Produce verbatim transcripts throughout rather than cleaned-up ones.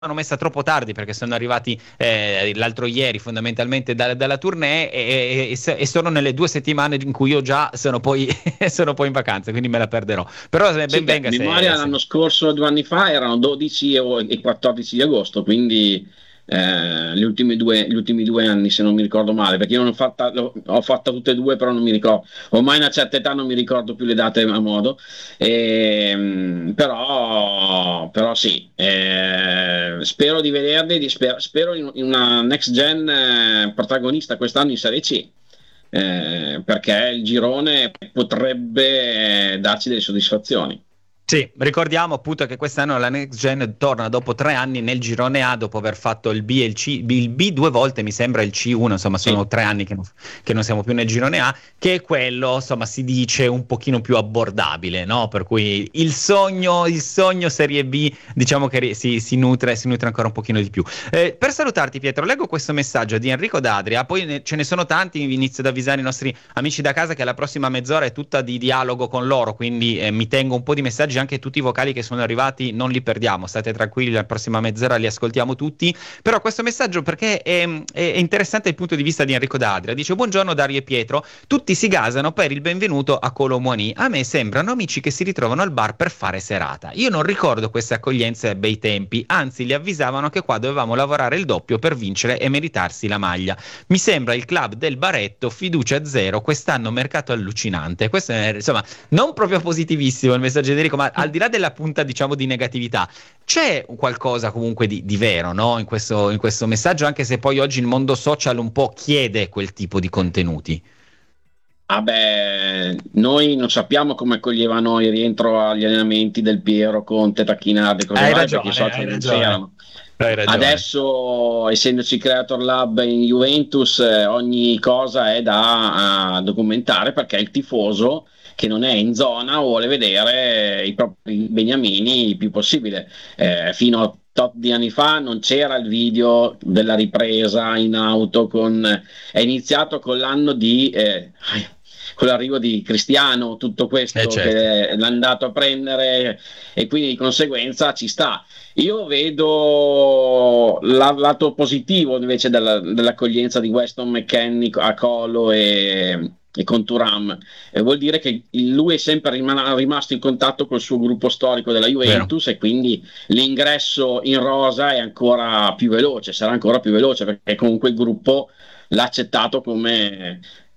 l'hanno messa troppo tardi perché sono arrivati eh, l'altro ieri fondamentalmente da, dalla tournée e, e, e sono nelle due settimane in cui io già sono poi, sono poi in vacanza, quindi me la perderò. Però ben Sì, venga beh, se, memoria se... l'anno scorso, due anni fa, erano dodici e quattordici di agosto, quindi eh, gli ultimi due, gli ultimi due anni, se non mi ricordo male, perché io non ho fatta, ho fatta tutte e due, però non mi ricordo, ormai a una certa età non mi ricordo più le date a modo, e, però, però sì, eh, spero di vederli, di, spero, spero in, in una next gen eh, protagonista quest'anno in Serie C. Eh, perché il girone potrebbe darci delle soddisfazioni. Sì, ricordiamo appunto che quest'anno la Next Gen torna dopo tre anni nel girone A dopo aver fatto il B e il C, il B due volte mi sembra, il C uno, insomma sono Sì. tre anni che non, che non siamo più nel girone A, che è quello, insomma si dice un pochino più abbordabile, no? Per cui il sogno, il sogno Serie B diciamo che si, si, nutre, si nutre ancora un pochino di più. Eh, per salutarti Pietro, leggo questo messaggio di Enrico D'Adria, poi ne, ce ne sono tanti, inizio ad avvisare i nostri amici da casa che la prossima mezz'ora è tutta di dialogo con loro, quindi eh, mi tengo un po' di messaggi, anche tutti i vocali che sono arrivati non li perdiamo, state tranquilli, la prossima mezz'ora li ascoltiamo tutti. Però questo messaggio perché è, è interessante il punto di vista di Enrico D'Adria, dice: buongiorno Dario e Pietro, tutti si gasano per il benvenuto a Colomboani, a me sembrano amici che si ritrovano al bar per fare serata, io non ricordo queste accoglienze a bei tempi, anzi li avvisavano che qua dovevamo lavorare il doppio per vincere e meritarsi la maglia, mi sembra il club del baretto, fiducia zero, quest'anno mercato allucinante. Questo è insomma non proprio positivissimo il messaggio di Enrico, ma al di là della punta diciamo di negatività c'è qualcosa comunque di, di vero, no? in, questo, in questo messaggio, anche se poi oggi il mondo social un po' chiede quel tipo di contenuti. Ah beh, noi non sappiamo come accoglievano il rientro agli allenamenti del Piero, Conte, Tacchinardi, cose Hai varie, ragione, perché i social hai non ragione. c'erano. Hai ragione. Adesso, essendoci Creator Lab in Juventus, eh, ogni cosa è da uh, documentare, perché il tifoso che non è in zona vuole vedere i propri beniamini il più possibile. Eh, fino a tot di anni fa non c'era il video della ripresa in auto, con, è iniziato con l'anno di... Eh, con l'arrivo di Cristiano, tutto questo Eh, certo. che l'ha andato a prendere, e quindi di conseguenza ci sta. Io vedo il lato positivo invece della, dell'accoglienza di Weston McKennie a Colo e, e con Thuram, e vuol dire che lui è sempre rim- rimasto in contatto col suo gruppo storico della Juventus. Vero. E quindi l'ingresso in rosa è ancora più veloce, sarà ancora più veloce, perché comunque il gruppo l'ha accettato come...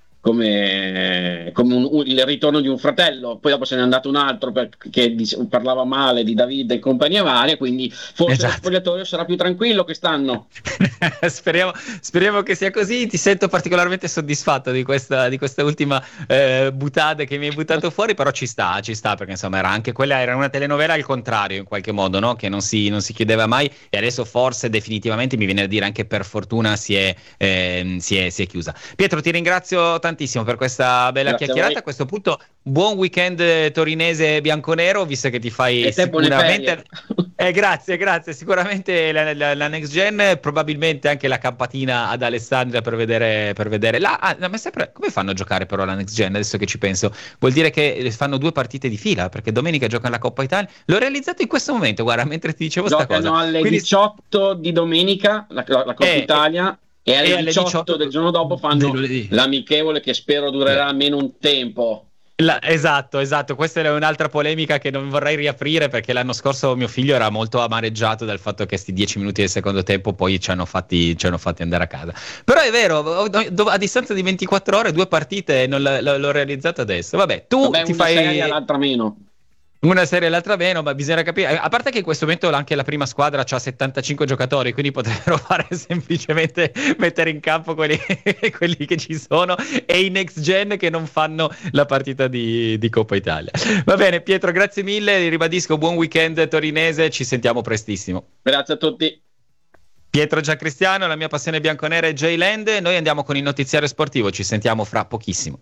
come, come un, un, il ritorno di un fratello. Poi dopo se n'è andato un altro perché dice, parlava male di Davide e compagnia varia, quindi forse esatto. Lo spogliatoio sarà più tranquillo quest'anno. speriamo, speriamo che sia così. Ti sento particolarmente soddisfatto di questa, di questa ultima eh, buttata che mi hai buttato fuori, però ci sta, ci sta, perché insomma era anche quella, era una telenovela al contrario in qualche modo, no? Che non si, non si chiudeva mai, e adesso forse definitivamente mi viene a dire anche per fortuna si è, eh, si è, si è chiusa. Pietro, ti ringrazio tantissimo tantissimo per questa bella Grazie chiacchierata. A, a questo punto buon weekend torinese bianconero, visto che ti fai e te sicuramente eh, grazie grazie sicuramente la, la, la next gen, probabilmente anche la campatina ad Alessandria per vedere per vedere la, ah, ma sempre, come fanno a giocare però la next gen, adesso che ci penso? Vuol dire che fanno due partite di fila, perché domenica giocano la Coppa Italia. L'ho realizzato in questo momento, guarda, mentre ti dicevo sta cosa. Giocano alle Quindi... diciotto di domenica la, la, la Coppa eh, Italia eh, e alle, e alle diciotto, diciotto del giorno dopo fanno l'amichevole, che spero durerà almeno un tempo. La, esatto, esatto, questa è un'altra polemica che non vorrei riaprire, perché l'anno scorso mio figlio era molto amareggiato dal fatto che sti dieci minuti del secondo tempo poi ci hanno fatti, ci hanno fatti andare a casa. Però è vero, a distanza di ventiquattro ore due partite non l- l- l'ho realizzato adesso. Vabbè, tu Vabbè, ti una fai serie l'altra meno. Una serie e l'altra meno, ma bisogna capire. A parte che in questo momento anche la prima squadra ha settantacinque giocatori, quindi potrebbero fare semplicemente mettere in campo quelli, quelli che ci sono, e i next gen che non fanno la partita di, di Coppa Italia. Va bene, Pietro, grazie mille. Ribadisco, buon weekend torinese. Ci sentiamo prestissimo. Grazie a tutti. Pietro Giancristiano, la mia passione bianconera è J-Land. Noi andiamo con il notiziario sportivo. Ci sentiamo fra pochissimo.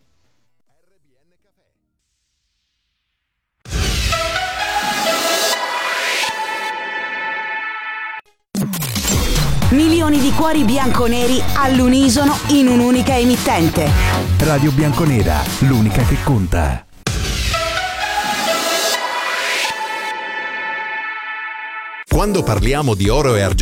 Milioni di cuori bianconeri all'unisono in un'unica emittente. Radio Bianconera, l'unica che conta. Quando parliamo di oro e argento